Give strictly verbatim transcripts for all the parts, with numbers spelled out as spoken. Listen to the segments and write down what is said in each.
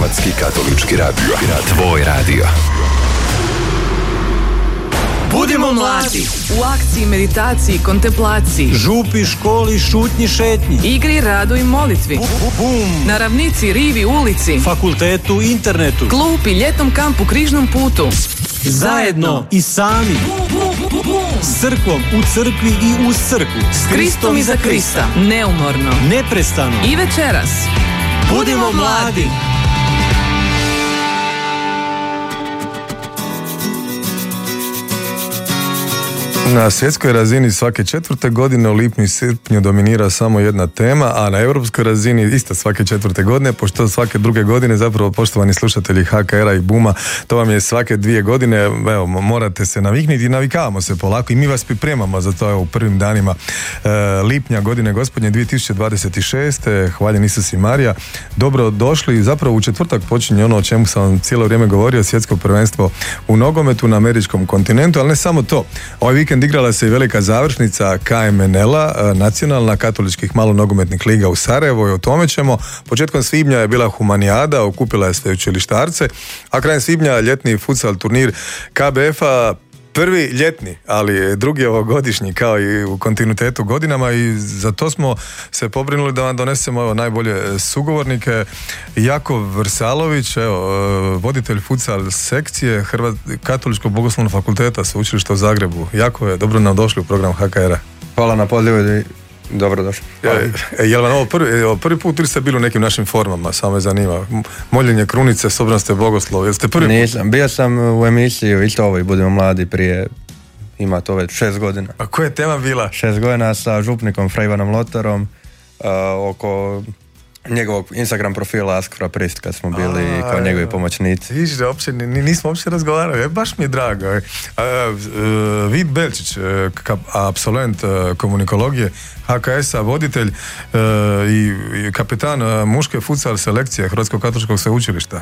Hrvatski katolički radio. Tvoj radio. Budimo mladi u akciji, meditaciji, kontemplaciji, župi, školi, šutnji, šetnji, igri, radu i molitvi, bum, na ravnici, rivi, ulici, fakultetu, internetu, klupi, ljetnom kampu, križnom putu. Zajedno i sami, s crkvom, u crkvi i uz crkvu, s Kristom i za Krista, neumorno, neprestano i večeras. Budimo mladi. Na svjetskoj razini svake četvrte godine u lipnju i srpnju dominira samo jedna tema, a na europskoj razini isto svake četvrte godine, pošto svake druge godine, zapravo poštovani slušatelji H K R-a i Buma, to vam je svake dvije godine, evo, morate se naviknuti i navikavamo se polako i mi vas pripremamo za to, evo, u prvim danima e, lipnja godine gospodnje dvije tisuće dvadeset šeste. Hvaljen Isus i Marija, dobro došli. Zapravo u četvrtak počinje ono o čemu sam vam cijelo vrijeme govorio, svjetsko prvenstvo u nogometu na američkom kontinentu, ali ne samo to. Ovaj vikend igrala se i velika završnica K M N L-a, nacionalna katoličkih malonogometnih liga u Sarajevu, i o tome ćemo. Početkom svibnja je bila humanijada, okupila je sve učilištarce, a krajem svibnja ljetni futsal turnir K B F-a, prvi ljetni, ali drugi ovogodišnji, kao i u kontinuitetu godinama, i za to smo se pobrinuli da vam donesemo evo, najbolje sugovornike. Jakov Vrsalović, evo, voditelj futsal sekcije Hrvat, Katoličkog bogoslovnog fakulteta Sveučilišta u Zagrebu. Jakove, dobro nam došli u program H K R-a. Hvala na pozivu i dobro došli. Je, je li vam ovo prvi, ovo prvi put ili ste bili u nekim našim formama, samo me zanima. Moljenje krunice, s obzirom ste bogoslov, jel ste prvi put? Nisam, bio sam u emisiji isto ovoj Budimo mladi prije, ima to već šest godina. A koja je tema bila? Šest godina sa župnikom Fra Ivanom Lotarom, uh, oko njegovog Instagram profila Ask for a Priest, kad smo bili a, kao njegovi pomoćnici. Viš da uopće, nismo uopće razgovarali, e, baš mi je drago. E. A, a, Vid Belčić, apsolvent komunikologije H K S-a, voditelj a, i, i kapetan a, muške futsal selekcije Hrvatskog katoličkog sveučilišta.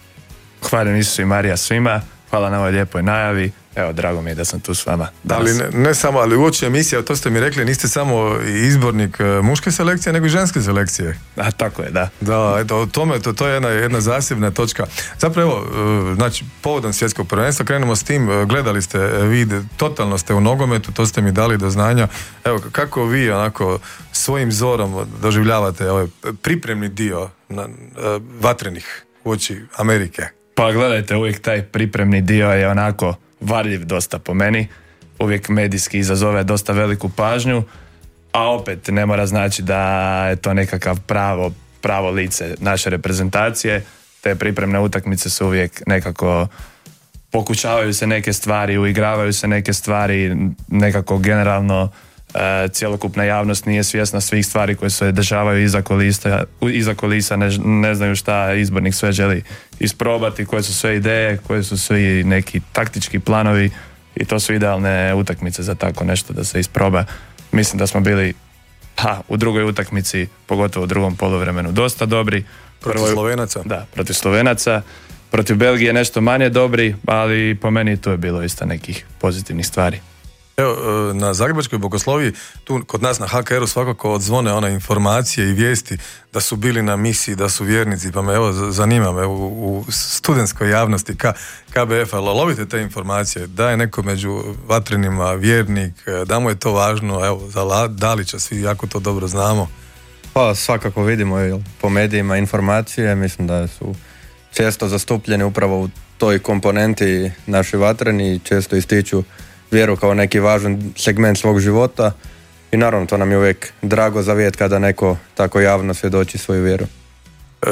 Hvala Isus i Marija svima, hvala na ovoj lijepoj najavi. Evo, drago mi je da sam tu s vama danas. Ali ne, ne samo, ali uoči emisija, to ste mi rekli, niste samo izbornik muške selekcije, nego i ženske selekcije. A, tako je, da. Da, eto, o tome, to, to je jedna, jedna zasebna točka. Zapravo, evo, znači, povodom svjetskog prvenstva, krenemo s tim, gledali ste, vid, totalno ste u nogometu, to ste mi dali do znanja. Evo, kako vi, onako, svojim zorom doživljavate ovaj pripremni dio na, vatrenih uoči Amerike? Pa gledajte, uvijek taj pripremni dio je onako varljiv dosta po meni, uvijek medijski izazove dosta veliku pažnju, a opet ne mora znači da je to nekakav pravo, pravo lice naše reprezentacije. Te pripremne utakmice su uvijek nekako, pokušavaju se neke stvari, uigravaju se neke stvari, nekako generalno e, cjelokupna javnost nije svjesna svih stvari koje se dešavaju iza kulisa, iza kulisa ne, ne znaju šta izbornik sve želi isprobati, koje su sve ideje, koje su svi neki taktički planovi, i to su idealne utakmice za tako nešto da se isproba. Mislim da smo bili ha, u drugoj utakmici, pogotovo u drugom poluvremenu, dosta dobri. Protiv Prvoj, Slovenaca? Da, protiv Slovenaca. Protiv Belgije nešto manje dobri, ali po meni tu je bilo isto nekih pozitivnih stvari. Evo, na Zagrebačkoj bogosloviji, tu kod nas na H K R-u svakako odzvone one informacije i vijesti da su bili na misiji, da su vjernici, pa me evo zanima me u, u studentskoj javnosti K B F-a, lovite te informacije, da je neko među vatrenima vjernik, da mu je to važno, evo, za Dalića svi jako to dobro znamo. Pa svakako vidimo jel, po medijima informacije, mislim da su često zastupljeni upravo u toj komponenti naši vatreni i često ističu vjeru kao neki važan segment svog života, i naravno to nam je uvijek drago za vidjeti kada neko tako javno svjedoči svoju vjeru. E,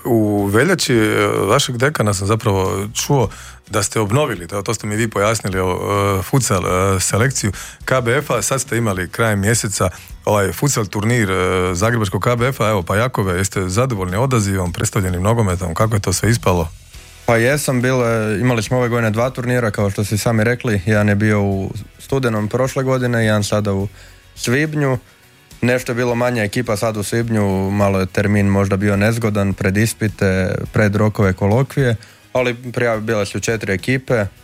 u veljači vašeg dekana sam zapravo čuo da ste obnovili, to, to ste mi vi pojasnili, o, futsal selekciju K B F-a, sad ste imali krajem mjeseca ovaj futsal turnir Zagrebačkog K B F-a, evo pa Jakove, jeste zadovoljni odazivom, predstavljenim nogometom, kako je to sve ispalo? Pa jesam, bile, imali smo ove godine dva turnira, kao što ste sami rekli, jedan je bio u studenom prošle godine, jedan sada u svibnju. Nešto je bilo manja ekipa sad u svibnju, malo je termin možda bio nezgodan, pred ispite, pred rokove kolokvije, ali prijavi bile su četiri ekipe, e,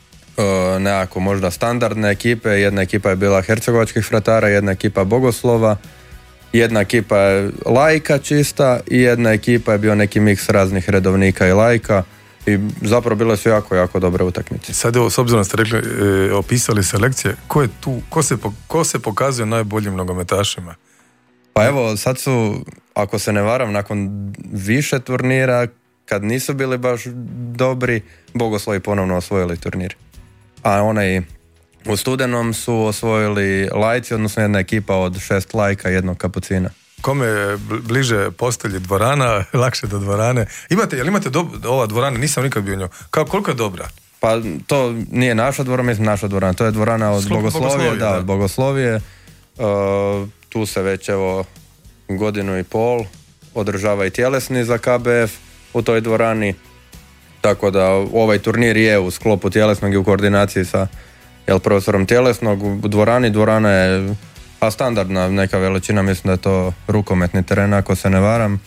nekako možda standardne ekipe, jedna ekipa je bila hercegovačkih fratara, jedna ekipa bogoslova, jedna ekipa je laika čista i jedna ekipa je bio neki miks raznih redovnika i laika i zapravo bile su jako, jako dobre utakmice. Sad evo, s obzirom da ste rekli, e, opisali selekcije, ko je tu, ko se, ko se pokazuje najboljim nogometašima? Pa evo, sad su, ako se ne varam, nakon više turnira, kad nisu bili baš dobri, Bogoslovi ponovno osvojili turnir. A onaj u studenom su osvojili lajci, odnosno jedna ekipa od šest lajka i jednog kapucina. Kome je bliže postelji dvorana, lakše do dvorane? Imate, jel imate do, ova dvorana, nisam nikad bio u njoj. Kao, koliko je dobra? Pa to nije naša dvorana, mislim naša dvorana, to je dvorana od Slup, Bogoslovije, Bogoslovije, da, da. od Bogoslovije. Uh, tu se već evo godinu i pol održava i tjelesni za K B F u toj dvorani. Tako da ovaj turnir je u sklopu tjelesnog i u koordinaciji sa jel, profesorom tjelesnog. U dvorani, dvorana je a standardna neka veličina, mislim da je to rukometni teren ako se ne varam.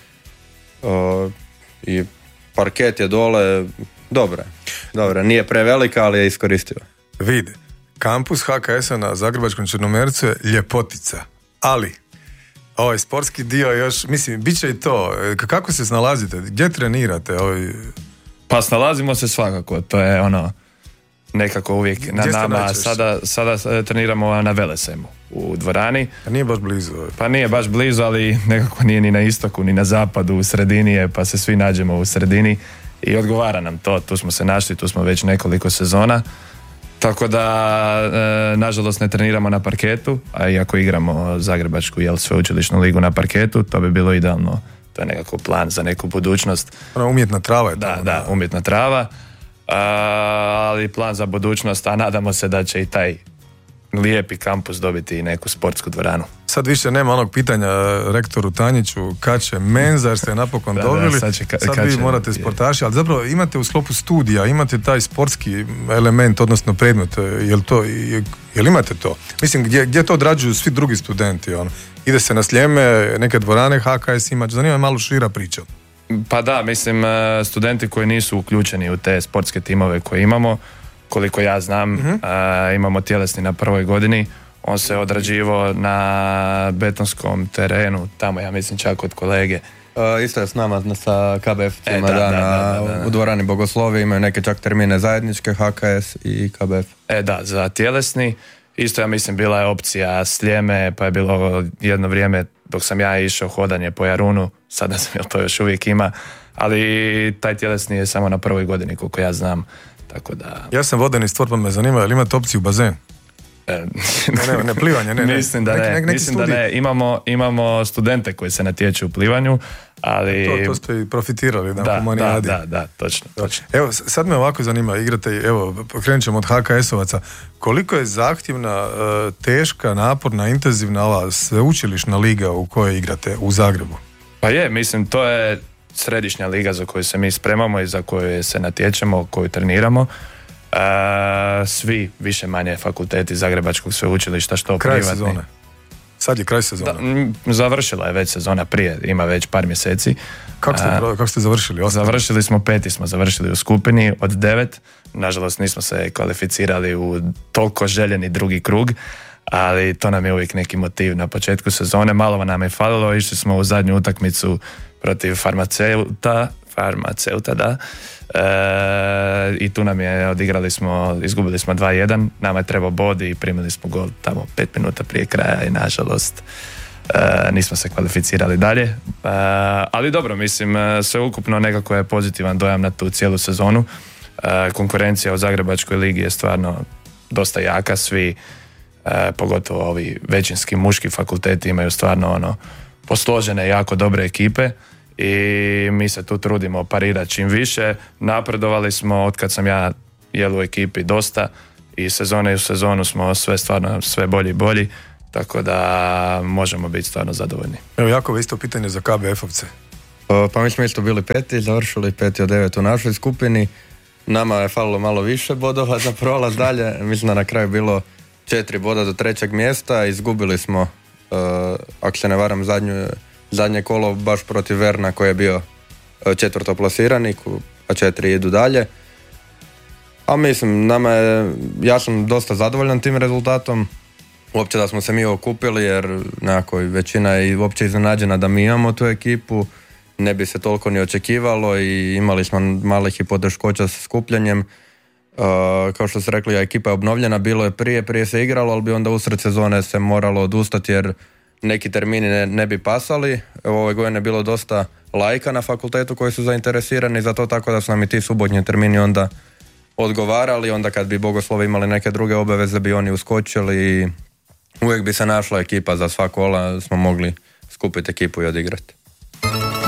Uh, I parket je dole, dobre, dobre. Nije prevelika, ali je iskoristiva. Vidi, kampus H K S-a na Zagrebačkom Črnomercu je ljepotica, ali ovaj sportski dio još, mislim, bit će i to. Kako se snalazite? Gdje trenirate? Ovaj... Pa snalazimo se svakako, to je ono nekako uvijek na Gdje ste nama. najčešće? Sada, sada treniramo na Velesemu u dvorani. A nije baš blizu. Ovaj. Pa nije baš blizu, ali nekako nije ni na istoku, ni na zapadu, u sredini je, pa se svi nađemo u sredini i odgovara nam to. Tu smo se našli, tu smo već nekoliko sezona. Tako da, e, nažalost, ne treniramo na parketu, a iako igramo Zagrebačku jel, sveučilišnu ligu na parketu, to bi bilo idealno. To je nekako plan za neku budućnost. Ona umjetna trava je Da, tamo, da, umjetna trava. A, ali plan za budućnost, a nadamo se da će i taj lijepi kampus dobiti i neku sportsku dvoranu. Sad više nema onog pitanja rektoru Tanjiću kad će menza, jer ste napokon Da, da, dobili. sad će ka- sad kad vi će- morate sportaši, ali zapravo imate u sklopu studija, imate taj sportski element, odnosno predmet, jel to, jel imate to? Mislim, gdje, gdje to odrađuju svi drugi studenti, ono? Ide se na Sljeme, neke dvorane H K S ima, zanima me malo šira priča. Pa da, mislim, e, studenti koji nisu uključeni u te sportske timove koje imamo, koliko ja znam, uh-huh. a, imamo tjelesni na prvoj godini, on se odrađivao na betonskom terenu, tamo ja mislim čak od kolege. Uh, isto je s nama sa K B F-cima, E, da, da, da, na, da, da, da. u dvorani Bogoslovije imaju neke čak termine zajedničke, H K S i K B F. E da, za tjelesni, isto ja mislim bila je opcija Sljeme, pa je bilo jedno vrijeme dok sam ja išao hodanje po Jarunu, sada sam, jel to još uvijek ima, ali taj tjelesni je samo na prvoj godini koliko ja znam, tako da... Ja sam vodeni stvor, pa me zanima, jel imate opciju bazen? E, Ne, ne, ne plivanje, ne, ne. Mislim da Neki- ne, neki- neki mislim da studij. ne. Imamo, imamo studente koji se natječu u plivanju, ali... To, to ste i profitirali na da, da, humanijadi. da, da, točno, točno. Evo, s- sad me ovako zanima, igrate, evo, krenut ćemo od H K S-ovaca. Koliko je zahtjevna, e, teška, naporna, intenzivna ova sveučilišna liga u kojoj igrate u Zagrebu? Pa je, mislim, to je središnja liga za koju se mi spremamo i za koju se natječemo, koju treniramo. E, svi više manje fakulteti Zagrebačkog sveučilišta, što Kraj privatni. sezone. Sad je kraj sezone. Da, m, završila je već sezona prije, ima već par mjeseci. Kako ste, A, pro- kako ste završili? Osam? Završili smo peti, smo završili u skupini od devet. Nažalost nismo se kvalificirali u toliko željeni drugi krug, ali to nam je uvijek neki motiv na početku sezone. Malo nam je falilo, išli smo u zadnju utakmicu protiv farmaceuta, farmaceuta da. E, i tu nam je, odigrali smo, izgubili smo dva jedan, nama je trebao bod i primili smo gol tamo pet minuta prije kraja i nažalost E, nismo se kvalificirali dalje, e, ali dobro, mislim, e, sve ukupno nekako je pozitivan dojam na tu cijelu sezonu. E, konkurencija u Zagrebačkoj ligi je stvarno dosta jaka, svi, e, pogotovo ovi većinski muški fakulteti imaju stvarno ono posložene jako dobre ekipe i mi se tu trudimo parirati čim više. Napredovali smo od kad sam ja jel u ekipi dosta i sezone u sezonu smo sve stvarno sve bolji i bolji. Tako da možemo biti stvarno zadovoljni. Evo, jako isto pitanje za K B F-ovce. Uh, pa mi smo isto bili peti, završili peti od devet u našoj skupini. Nama je falilo malo više bodova za prolaz dalje. Mislim da na kraju bilo četiri boda do trećeg mjesta. Izgubili smo, uh, ako se ne varam, zadnju, zadnje kolo baš protiv Verna koji je bio uh, četvrto plasiranik, a četiri idu dalje. A mislim, nama je, ja sam dosta zadovoljan tim rezultatom. uopće da smo se mi okupili, jer nekako većina je uopće iznenađena da mi imamo tu ekipu, ne bi se toliko ni očekivalo i imali smo malih i poteškoća sa skupljanjem. Uh, kao što ste rekli, ekipa je obnovljena, bilo je prije, prije se igralo, ali bi onda usred sezone se moralo odustati jer neki termini ne, ne bi pasali. Ove godine je bilo dosta laika na fakultetu koji su zainteresirani za to, tako da su nam i ti subotnji termini onda odgovarali, onda kad bi bogoslovi imali neke druge obaveze bi oni uskočili i uvijek bi se našla ekipa za sva kola, smo mogli skupiti ekipu i odigrati.